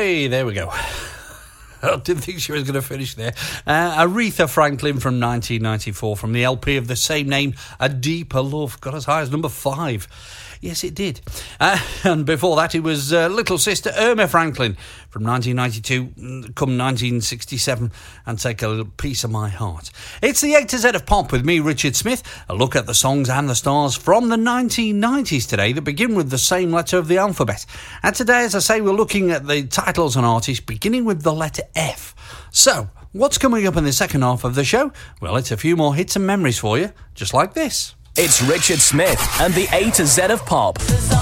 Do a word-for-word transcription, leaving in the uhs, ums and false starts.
Hey, there we go. I didn't think she was going to finish there. Uh, Aretha Franklin from nineteen ninety-four, from the L P of the same name, A Deeper Love. Got as high as number five. Yes, it did. Uh, and before that, it was uh, Little Sister Irma Franklin from nineteen ninety-two, come nineteen sixty-seven, and Take a Little Piece of My Heart. It's the A to Z of Pop with me, Richard Smith. A look at the songs and the stars from the nineteen nineties today that begin with the same letter of the alphabet. And today, as I say, we're looking at the titles and artists beginning with the letter F. So, what's coming up in the second half of the show? Well, it's a few more hits and memories for you, just like this. It's Richard Smith and the A to Z of Pop.